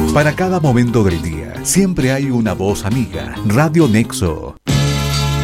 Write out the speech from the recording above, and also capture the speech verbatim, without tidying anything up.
Para cada momento del día, siempre hay una voz amiga. Radio Nexo.